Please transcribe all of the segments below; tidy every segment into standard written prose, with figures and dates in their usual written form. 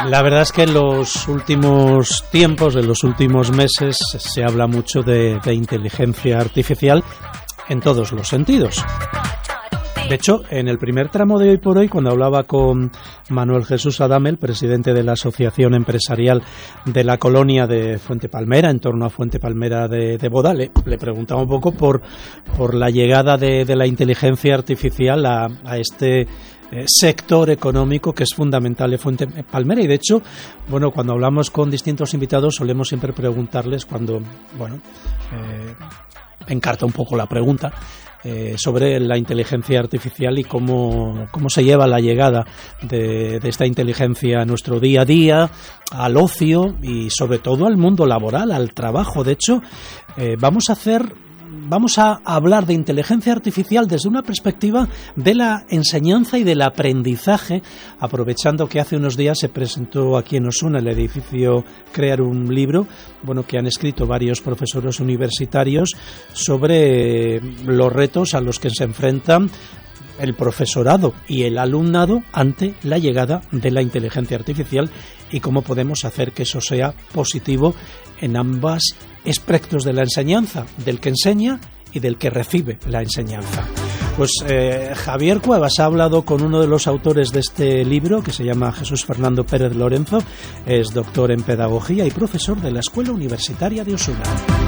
La verdad es que en los últimos tiempos, en los últimos meses, se habla mucho de inteligencia artificial en todos los sentidos. De hecho, en el primer tramo de Hoy por Hoy, cuando hablaba con Manuel Jesús Adame, el presidente de la Asociación Empresarial de la Colonia de Fuente Palmera, en torno a Fuente Palmera de Boda, le preguntaba un poco por la llegada de la inteligencia artificial a este sector económico que es fundamental de Fuente Palmera. Y de hecho, bueno, cuando hablamos con distintos invitados solemos siempre preguntarles cuando, encarta un poco la pregunta sobre la inteligencia artificial y cómo se lleva la llegada de esta inteligencia a nuestro día a día, al ocio y sobre todo al mundo laboral, al trabajo. De hecho, vamos a hablar de inteligencia artificial desde una perspectiva de la enseñanza y del aprendizaje, aprovechando que hace unos días se presentó aquí en Osuna, el edificio Crear un libro, que han escrito varios profesores universitarios sobre los retos a los que se enfrentan el profesorado y el alumnado ante la llegada de la inteligencia artificial y cómo podemos hacer que eso sea positivo en ambos aspectos de la enseñanza, del que enseña y del que recibe la enseñanza. Pues Javier Cuevas ha hablado con uno de los autores de este libro, que se llama Jesús Fernando Pérez Lorenzo, es doctor en pedagogía y profesor de la Escuela Universitaria de Osuna.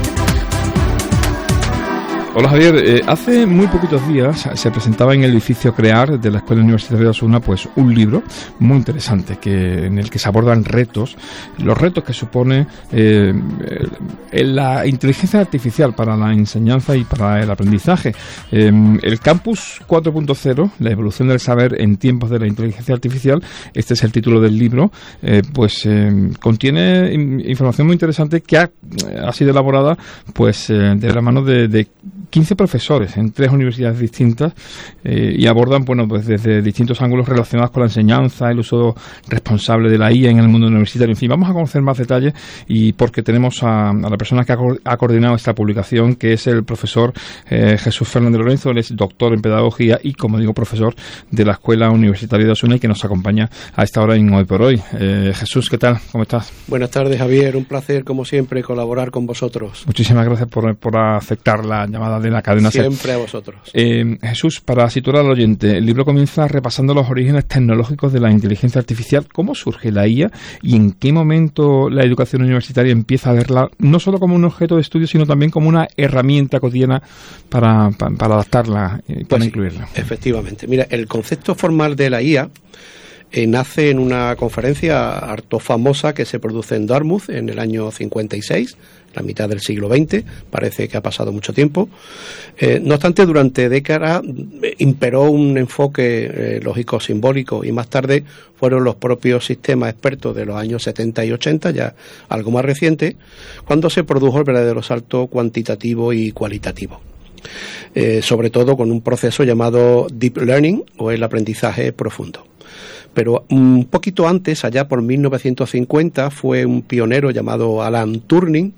Hola Javier, hace muy poquitos días se presentaba en el edificio Crear de la Escuela Universitaria de Osuna pues un libro muy interesante en el que se abordan los retos que supone la inteligencia artificial para la enseñanza y para el aprendizaje. El Campus 4.0, la evolución del saber en tiempos de la inteligencia artificial, este es el título del libro, contiene información muy interesante que ha sido elaborada pues de la mano de 15 profesores en 3 universidades distintas y abordan pues desde distintos ángulos relacionados con la enseñanza, el uso responsable de la IA en el mundo universitario. En fin, vamos a conocer más detalles y porque tenemos a la persona que ha coordinado esta publicación, que es el profesor Jesús Fernández Lorenzo. Él es doctor en pedagogía y, como digo, profesor de la Escuela Universitaria de Osuna y que nos acompaña a esta hora en Hoy por Hoy. Jesús, ¿qué tal? ¿Cómo estás? Buenas tardes, Javier. Un placer, como siempre, colaborar con vosotros. Muchísimas gracias por aceptar la llamada de la cadena SER. Siempre a vosotros. Jesús, para situar al oyente, el libro comienza repasando los orígenes tecnológicos de la inteligencia artificial. ¿Cómo surge la IA y en qué momento la educación universitaria empieza a verla no solo como un objeto de estudio, sino también como una herramienta cotidiana para adaptarla y para incluirla? Efectivamente. Mira, el concepto formal de la IA nace en una conferencia harto famosa que se produce en Dartmouth en el año 56, la mitad del siglo XX, parece que ha pasado mucho tiempo. No obstante, durante décadas imperó un enfoque lógico-simbólico y más tarde fueron los propios sistemas expertos de los años 70 y 80, ya algo más reciente, cuando se produjo el verdadero salto cuantitativo y cualitativo. Sobre todo con un proceso llamado Deep Learning o el aprendizaje profundo. Pero un poquito antes, allá por 1950, fue un pionero llamado Alan Turing,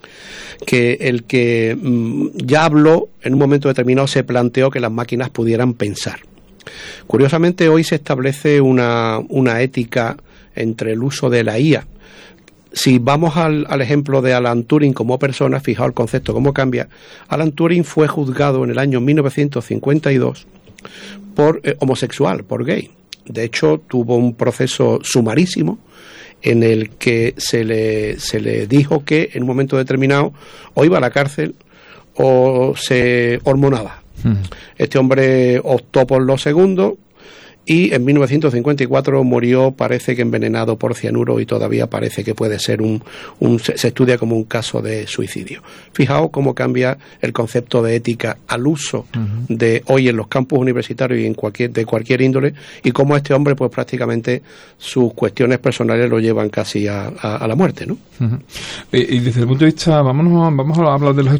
que ya habló, en un momento determinado se planteó que las máquinas pudieran pensar. Curiosamente, hoy se establece una ética entre el uso de la IA. Si vamos al ejemplo de Alan Turing como persona, fijaos el concepto cómo cambia. Alan Turing fue juzgado en el año 1952 por homosexual, por gay. De hecho, tuvo un proceso sumarísimo en el que se le dijo que en un momento determinado o iba a la cárcel o se hormonaba. Este hombre optó por lo segundo y en 1954 murió, parece que envenenado por cianuro, y todavía parece que puede ser se estudia como un caso de suicidio. Fijaos cómo cambia el concepto de ética al uso de hoy en los campus universitarios y de cualquier índole, y cómo este hombre pues prácticamente sus cuestiones personales lo llevan casi a la muerte, ¿no? Y desde el punto de vista, vamos a hablar de los